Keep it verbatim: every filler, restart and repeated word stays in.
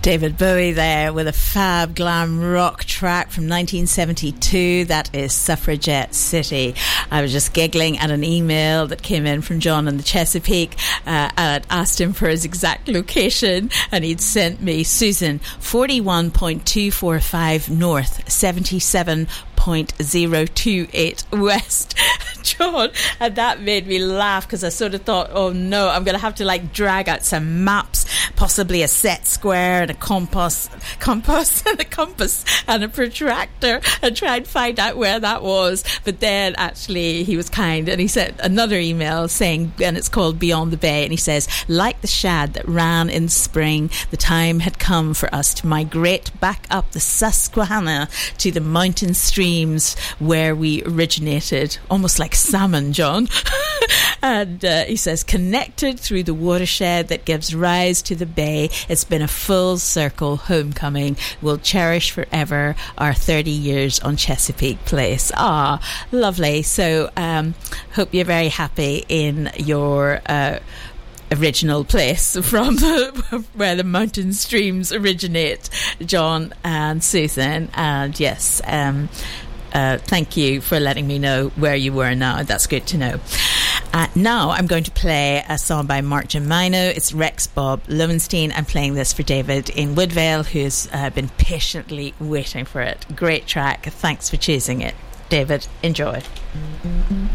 David Bowie there with a fab glam rock track from nineteen seventy-two. That is Suffragette City. I was just giggling at an email that came in from John in the Chesapeake. Uh, and I'd asked him for his exact location, and he'd sent me Susan, forty-one point two four five north, seventy-seven point zero two eight west. John, and that made me laugh because I sort of thought, oh no, I'm going to have to like drag out some maps, possibly a set square and a compass, compass and a compass and a protractor, and try and find out where that was. But then actually he was kind and he sent another email saying, and it's called Beyond the Bay, and he says, like the shad that ran in spring, the time had come for us to migrate back up the Susquehanna to the mountain streams where we originated, almost like salmon, John. And uh, he says, connected through the watershed that gives rise to the bay, it's been a full circle homecoming. We'll cherish forever our thirty years on Chesapeake Place. Ah, lovely. So um, hope you're very happy in your uh, original place from the, where the mountain streams originate, John and Susan. And yes, um, uh, thank you for letting me know where you were now. That's good to know. Uh, now I'm going to play a song by Mark Germano. It's Rex Bob Lowenstein. I'm playing this for David in Woodvale, who's uh, been patiently waiting for it. Great track. Thanks for choosing it. David, enjoy.